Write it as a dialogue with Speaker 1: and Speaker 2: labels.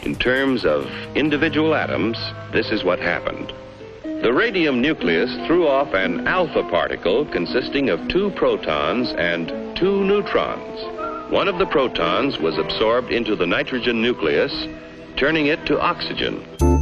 Speaker 1: In terms of individual atoms, this is what happened. The radium nucleus threw off an alpha particle consisting of 2 protons and 2 neutrons. One of the protons was absorbed into the nitrogen nucleus, turning it to oxygen.